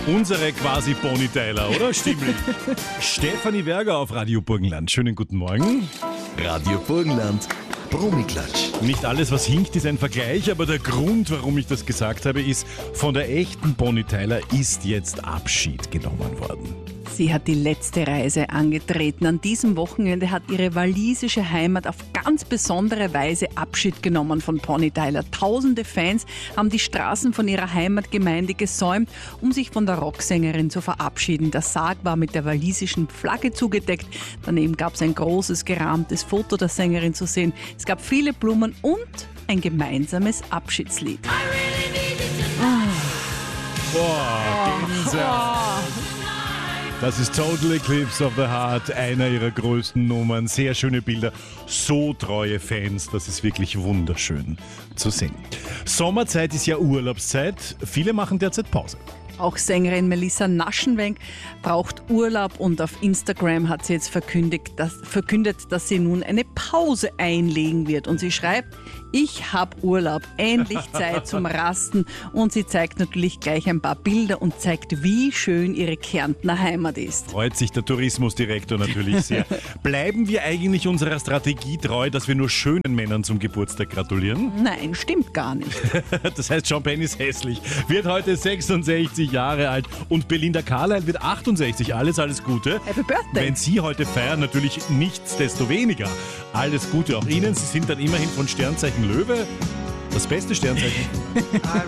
Unsere quasi Ponytailer, oder? Stimmlich. Stefanie Werger auf Radio Burgenland. Schönen guten Morgen. Radio Burgenland, Promiklatsch. Nicht alles, was hinkt, ist ein Vergleich, aber der Grund, warum ich das gesagt habe, ist, von der echten Ponytailer ist jetzt Abschied genommen worden. Sie hat die letzte Reise angetreten. An diesem Wochenende hat ihre walisische Heimat auf ganz besondere Weise Abschied genommen von Ponytailer. Tausende Fans haben die Straßen von ihrer Heimatgemeinde gesäumt, um sich von der Rocksängerin zu verabschieden. Der Sarg war mit der walisischen Flagge zugedeckt. Daneben gab es ein großes, gerahmtes Foto der Sängerin zu sehen. Es gab viele Blumen und ein gemeinsames Abschiedslied. Boah, Gänsehaut. Das ist Total Eclipse of the Heart, einer ihrer größten Nummern. Sehr schöne Bilder, so treue Fans, das ist wirklich wunderschön zu sehen. Sommerzeit ist ja Urlaubszeit, viele machen derzeit Pause. Auch Sängerin Melissa Naschenwenk braucht Urlaub und auf Instagram hat sie jetzt verkündet, dass sie nun eine Pause einlegen wird. Und sie schreibt, ich habe Urlaub, endlich Zeit zum Rasten. Und sie zeigt natürlich gleich ein paar Bilder und zeigt, wie schön ihre Kärntner Heimat ist. Freut sich der Tourismusdirektor natürlich sehr. Bleiben wir eigentlich unserer Strategie treu, dass wir nur schönen Männern zum Geburtstag gratulieren? Nein, stimmt gar nicht. Das heißt, Champagne ist hässlich, wird heute 66 Jahre alt und Belinda Carlisle wird 68. Alles Gute. Happy Birthday. Wenn Sie heute feiern, natürlich nichtsdestoweniger. Alles Gute auch Ihnen. Sie sind dann immerhin von Sternzeichen Löwe das beste Sternzeichen.